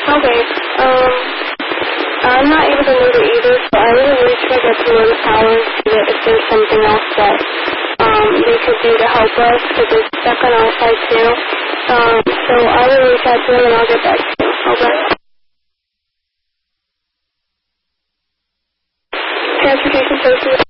Okay. I'm not able to move it either, so I will reach back out to the power and see if there's something else that they could do to help us, because they're stuck on our side too. So I will reach out to them and I'll get back to you. Okay. Transportation services.